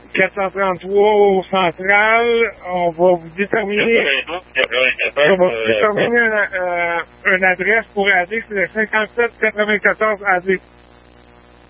433 au central. On va vous déterminer... On va vous déterminer une adresse pour AD, c'est le 5794 AD.